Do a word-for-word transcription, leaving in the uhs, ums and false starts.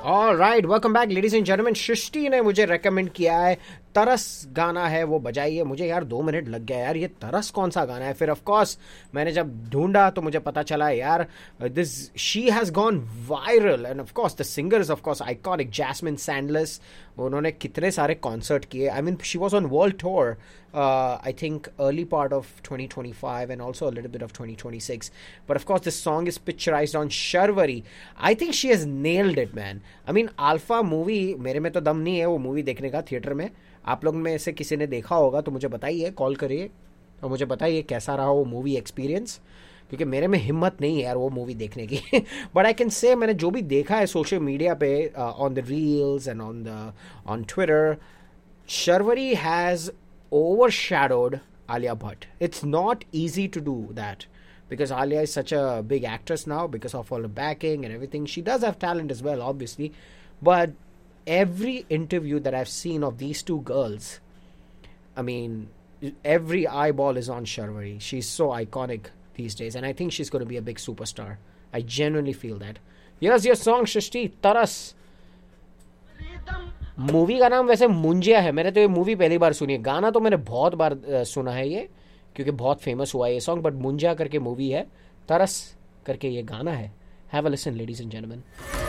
All right, welcome back ladies and gentleman. सृष्टि ने मुझे recommend किया है, तरस गाना है वो बजाइए। मुझे यार दो मिनट लग गया यार, ये तरस कौन सा गाना है। फिर ऑफ कोर्स मैंने जब ढूंढा तो मुझे पता चला यार this she has gone viral end of course the singer is of course iconic jasmine सैंडलर्स। उन्होंने कितने सारे कॉन्सर्ट किए। I mean she was on world tour I think early part of twenty twenty-five and also a little bit of twenty twenty-six, but of course this song is picturized on Sharvari. I think she has nailed it, man. I mean Alpha movie, मेरे में तो दम नहीं है वो movie देखने का theatre में। आप लोग में से किसी ने देखा होगा तो मुझे बताइए, कॉल करिए और मुझे बताइए कैसा रहा वो मूवी एक्सपीरियंस, क्योंकि मेरे में हिम्मत नहीं है यार वो मूवी देखने की। बट आई कैन से मैंने जो भी देखा है सोशल मीडिया पे on the reels and on the on Twitter, Sharvari has overshadowed Alia Bhatt. It's not easy to do that because Alia is such a big actress now because of all the backing and everything. She does have talent as well, obviously, but every interview that I've seen of these two girls, I mean, every eyeball is on Sharvari. She's so iconic these days, and I think she's going to be a big superstar. I genuinely feel that. Here's your song, Shrishti, Taras. Movie का नाम वैसे मुंजिया है। मैंने तो ये movie पहली बार सुनी है, गाना तो मैंने बहुत बार सुना है ये, क्योंकि बहुत फेमस हुआ है ये सॉन्ग। बट मुंजिया करके मूवी है, तरस करके ये गाना है। Have a listen ladies and gentleman.